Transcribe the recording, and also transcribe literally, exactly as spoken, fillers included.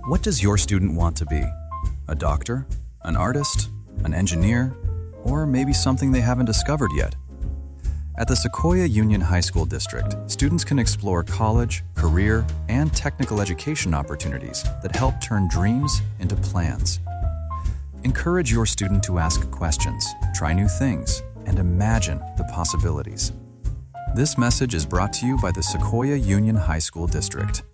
What does your student want to be? A doctor? An artist? An engineer? Or maybe something they haven't discovered yet? At the Sequoia Union High School District, students can explore college, career, and technical education opportunities that help turn dreams into plans. Encourage your student to ask questions, try new things, and imagine the possibilities. This message is brought to you by the Sequoia Union High School District.